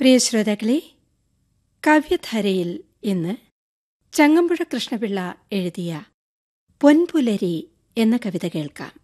പ്രിയ ശ്രോതാക്കളെ, കാവ്യധാരയിൽ ഇന്ന് ചങ്ങമ്പുഴ കൃഷ്ണപിള്ള എഴുതിയ പൊൻപുലരി എന്ന കവിത കേൾക്കാം.